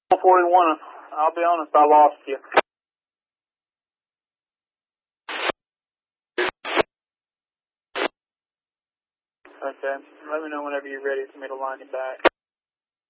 41, I'll be honest, I lost you. Okay, let me know whenever you're ready for me to line you back.